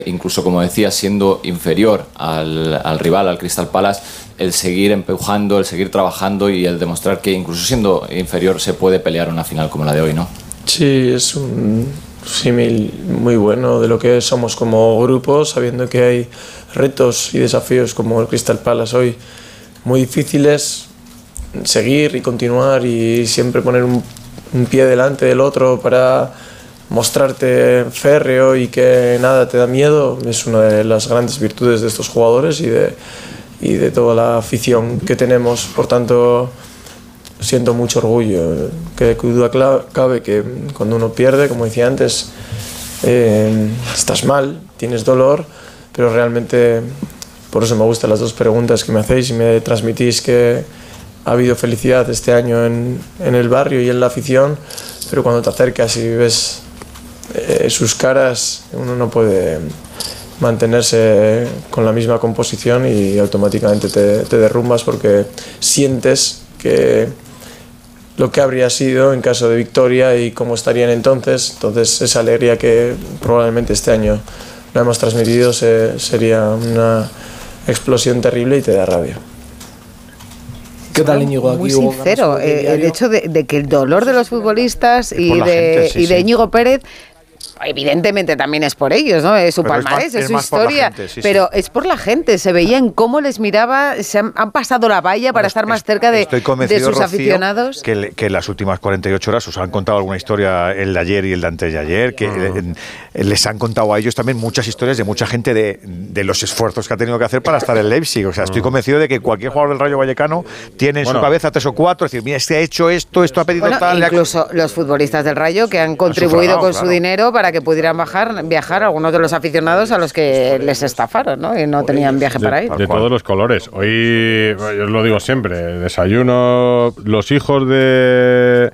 incluso como decía, siendo inferior al rival, al Crystal Palace, el seguir empujando, el seguir trabajando y el demostrar que incluso siendo inferior se puede pelear una final como la de hoy, ¿no? Sí, es un símil muy bueno de lo que somos como grupo, sabiendo que hay retos y desafíos como el Crystal Palace hoy muy difíciles, seguir y continuar y siempre poner un pie delante del otro para mostrarte férreo y que nada te da miedo, es una de las grandes virtudes de estos jugadores y de toda la afición que tenemos. Por tanto, siento mucho orgullo, que duda cabe que cuando uno pierde, como decía antes, estás mal, tienes dolor, pero realmente por eso me gustan las dos preguntas que me hacéis y me transmitís que ha habido felicidad este año en el barrio y en la afición, pero cuando te acercas y ves sus caras, uno no puede mantenerse con la misma composición y automáticamente te derrumbas porque sientes que lo que habría sido en caso de victoria y cómo estarían entonces esa alegría que probablemente este año no hemos transmitido sería una explosión terrible y te da rabia. ¿Qué tal, Íñigo? Muy sincero, el hecho de que el dolor de los futbolistas y de Íñigo Pérez, evidentemente también es por ellos, ¿no? Es su palmarés, es su historia, pero es por la gente. Se veía en cómo les miraba, han pasado la valla para estar más cerca de sus Rocío, aficionados. Que las últimas 48 horas os han contado alguna historia, el de ayer y el de antes de ayer, que les han contado a ellos también muchas historias de mucha gente de los esfuerzos que ha tenido que hacer para estar en Leipzig. O sea, estoy convencido de que cualquier jugador del Rayo Vallecano tiene en su cabeza 3 o 4, es decir, mira, este ha hecho esto ha pedido tal. Incluso los futbolistas del Rayo que han contribuido con su dinero para que pudieran viajar algunos de los aficionados a los que les estafaron, ¿no? Y no tenían viaje para ir. De todos los colores. Hoy, yo os lo digo siempre, desayuno, los hijos del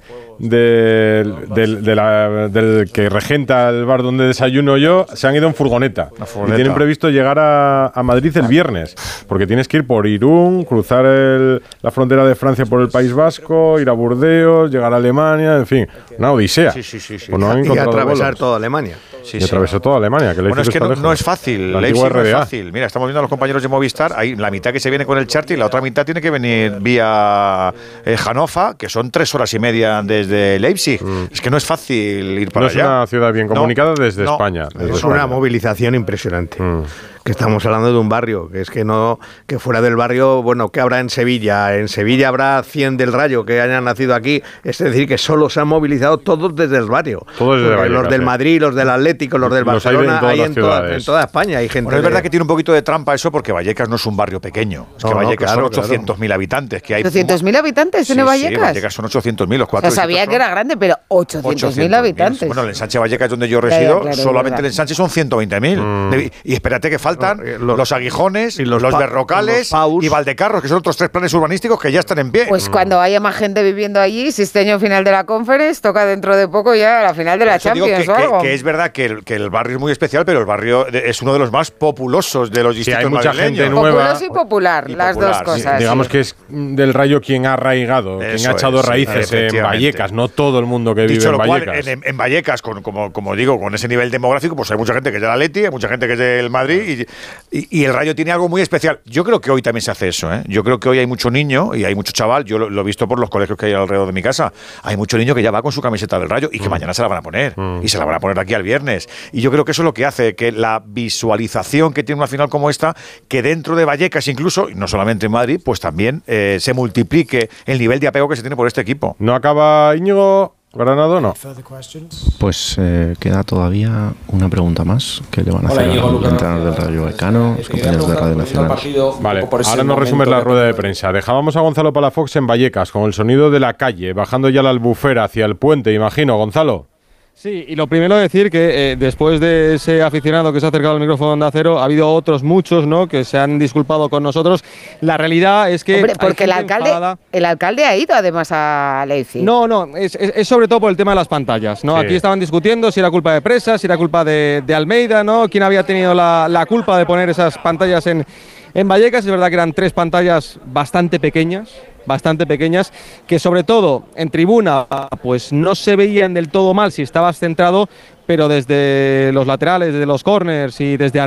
que regenta el bar donde desayuno yo se han ido en furgoneta y tienen previsto llegar a Madrid el viernes, porque tienes que ir por Irún, cruzar la frontera de Francia por el País Vasco, ir a Burdeos, llegar a Alemania, en fin, una odisea. Pues no han y atravesar toda Alemania. Atravesó toda Alemania. Que es que no es fácil, Leipzig no es fácil. Mira, estamos viendo a los compañeros de Movistar, hay la mitad que se viene con el charter y la otra mitad tiene que venir vía Hannover, que son 3 horas y media desde Leipzig. Es que no es fácil ir para allá. No es una ciudad bien comunicada desde España. Es una movilización impresionante. Que estamos hablando de un barrio, que es que fuera del barrio, bueno, ¿qué habrá en Sevilla? En Sevilla habrá 100 del Rayo que hayan nacido aquí, es decir, que solo se han movilizado todos desde el barrio. Todos desde Vallecas, los del Madrid, los del Atlético, los del Barcelona, hay en toda España. Hay gente. Bueno, es verdad que tiene un poquito de trampa eso, porque Vallecas no es un barrio pequeño. Es que Vallecas son 800.000 habitantes. Que hay ¿800.000 habitantes tiene Vallecas? Sí, Vallecas son 800.000. Los 4 sabía que era grande, pero 800.000 habitantes. Bueno, el ensanche Vallecas, donde yo resido, solamente el ensanche son 120.000. Y espérate que faltan los Aguijones, los Berrocales y Valdecarros, que son otros 3 planes urbanísticos que ya están en pie. Pues cuando haya más gente viviendo allí, si este año final de la Conference, toca dentro de poco ya la final de la Champions o algo. Que es verdad que el barrio es muy especial, pero el barrio es uno de los más populosos de los distritos hay mucha madrileños. gente nueva. Populoso y popular, las dos cosas. Digamos que es del Rayo quien ha arraigado, quien ha echado raíces en Vallecas, no todo el mundo que vive en Vallecas. En Vallecas, como digo, con ese nivel demográfico, pues hay mucha gente que es del Atleti, hay mucha gente que es del Madrid y el Rayo tiene algo muy especial. Yo creo que hoy también se hace eso, ¿eh? Yo creo que hoy hay mucho niño y hay mucho chaval, yo lo he visto por los colegios que hay alrededor de mi casa, hay mucho niño que ya va con su camiseta del Rayo y que mañana se la van a poner y se la van a poner aquí al viernes. Y yo creo que eso es lo que hace que la visualización que tiene una final como esta, que dentro de Vallecas incluso, y no solamente en Madrid, pues también se multiplique el nivel de apego que se tiene por este equipo. ¿No acaba Íñigo Granado? No. Pues queda todavía una pregunta más que le van a hacer al entrenador del Rayo Vallecano, los compañeros de Radio Nacional. Vale, ahora nos resumes la rueda de prensa. Dejábamos a Gonzalo Palafox en Vallecas con el sonido de la calle, bajando ya la Albufera hacia el puente, imagino, Gonzalo. Sí, y lo primero decir que después de ese aficionado que se ha acercado al micrófono de Onda Cero, ha habido otros muchos, ¿no?, que se han disculpado con nosotros. La realidad es que... Hombre, porque el alcalde ha ido además a Leipzig. No, es sobre todo por el tema de las pantallas, ¿no? Sí. Aquí estaban discutiendo si era culpa de Presa, si era culpa de Almeida, ¿no? ¿Quién había tenido la culpa de poner esas pantallas en Vallecas? Es verdad que eran 3 pantallas bastante pequeñas, que sobre todo en tribuna pues no se veían del todo mal si estabas centrado, pero desde los laterales, desde los corners y desde